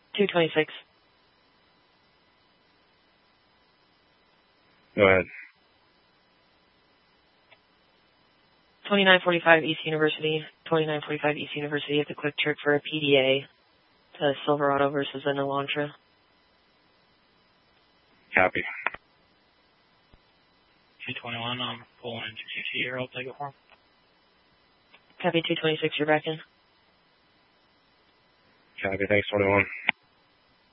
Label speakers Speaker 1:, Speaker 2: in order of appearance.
Speaker 1: 226.
Speaker 2: Go ahead.
Speaker 1: 2945 East University. 2945 East University. You have to click check for a PDA. To Silverado versus an Elantra.
Speaker 2: Copy.
Speaker 3: 221, I'm pulling into QT here. I'll take it for him.
Speaker 1: Copy 226, you're back in.
Speaker 2: Copy, thanks 21.